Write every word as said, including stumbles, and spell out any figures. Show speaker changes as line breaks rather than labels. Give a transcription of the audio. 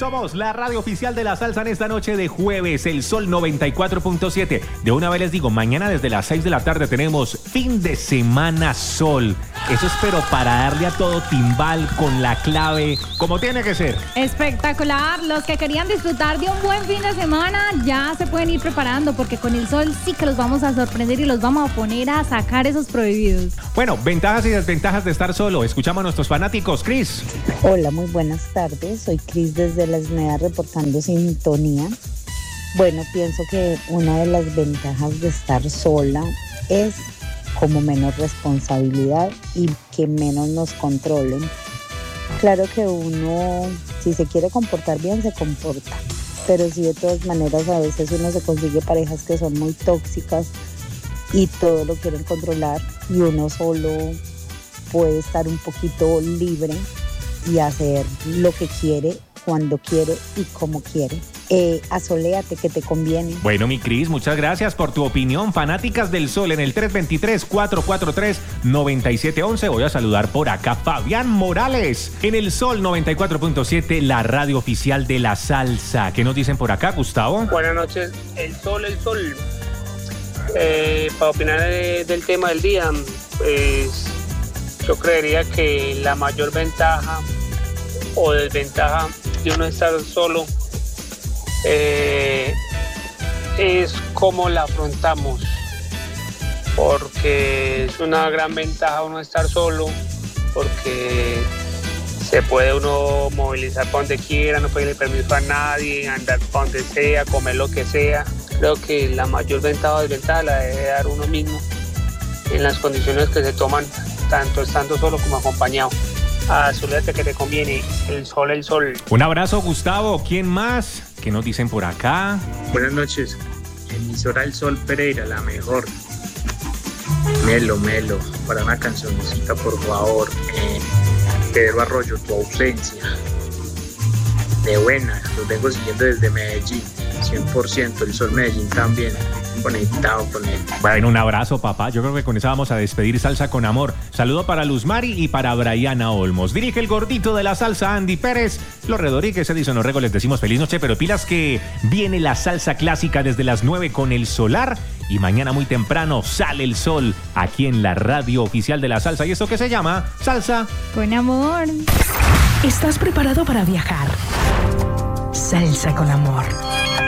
Somos la radio oficial de la salsa en esta noche de jueves, el Sol noventa y cuatro punto siete. De una vez les digo, mañana desde las seis de la tarde tenemos fin de semana Sol. Eso es pero para darle a todo timbal con la clave, como tiene que ser.
Espectacular. Los que querían disfrutar de un buen fin de semana ya se pueden ir preparando porque con el Sol sí que los vamos a sorprender y los vamos a poner a sacar esos prohibidos.
Bueno, ventajas y desventajas de estar solo. Escuchamos a nuestros fanáticos. Cris.
Hola, muy buenas tardes. Soy Cris desde La Esmeda reportando sintonía. Bueno, pienso que una de las ventajas de estar sola es como menos responsabilidad y que menos nos controlen. Claro que uno, si se quiere comportar bien, se comporta, pero sí de todas maneras a veces uno se consigue parejas que son muy tóxicas y todo lo quieren controlar y uno solo puede estar un poquito libre y hacer lo que quiere, cuando quiere y como quiere. Eh, asoléate que te conviene.
Bueno, mi Cris, muchas gracias por tu opinión. Fanáticas del Sol en el tres dos tres, cuatro cuatro tres, nueve siete uno uno. Voy a saludar por acá Fabián Morales en el Sol noventa y cuatro punto siete, la radio oficial de la salsa. ¿Qué nos dicen por acá, Gustavo?
Buenas noches, el Sol, el Sol. Eh, para opinar de, del tema del día, pues yo creería que la mayor ventaja o desventaja de uno estar solo eh, es cómo la afrontamos, porque es una gran ventaja uno estar solo, porque se puede uno movilizar para donde quiera, no pedirle permiso a nadie, andar para donde sea, comer lo que sea. Creo que la mayor ventaja o desventaja la debe dar uno mismo en las condiciones que se toman, tanto estando solo como acompañado. Azulete que te conviene, el Sol, el Sol.
Un abrazo, Gustavo. ¿Quién más? ¿Qué nos dicen por acá?
Buenas noches, emisora El Sol Pereira, la mejor. Melo, Melo, para una cancioncita, por favor. Eh, Pedro Arroyo, Tu ausencia. De buena, los vengo siguiendo desde Medellín, cien por ciento, El Sol Medellín también. Conectado con él.
Bueno, un abrazo, papá. Yo creo que con eso vamos a despedir Salsa con Amor. Saludo para Luz Mari y para Briana Olmos. Dirige el gordito de la salsa, Andy Pérez. Los Redoriques, Edison Orrego, les decimos feliz noche, pero pilas que viene la salsa clásica desde las nueve con El Solar. Y mañana muy temprano sale el sol aquí en la radio oficial de la salsa. ¿Y esto qué se llama? Salsa
con Amor.
¿Estás preparado para viajar? Salsa con Amor.